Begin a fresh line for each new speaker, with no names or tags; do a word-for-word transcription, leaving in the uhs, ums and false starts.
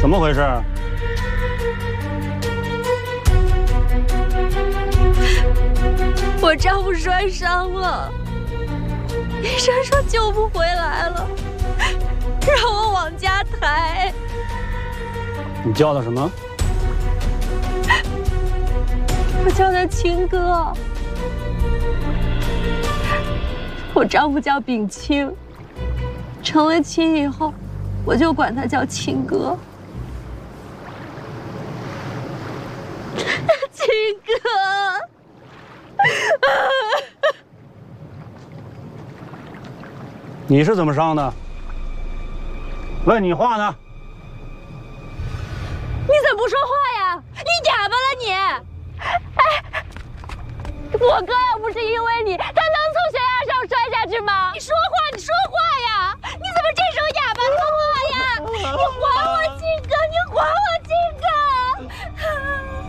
怎么回事？
我丈夫摔伤了，医生说救不回来了，让我往家抬。
你叫他什么？
我叫他清哥。我丈夫叫秉清，成了亲以后，我就管他叫清哥。清哥。
你是怎么伤的？问你话呢？
你怎么不说话呀？你哑巴了你？哎，我哥要不是因为你，他能